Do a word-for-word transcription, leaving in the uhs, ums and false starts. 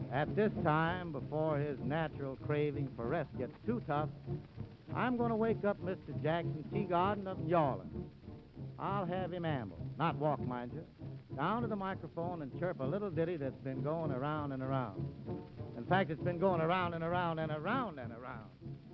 At this time, before his natural craving for rest gets too tough, I'm going to wake up Mister Jackson Teagarden of New Orleans. I'll have him amble, not walk, mind you, down to the microphone and chirp a little ditty that's been going around and around. In fact, it's been going around and around and around and around.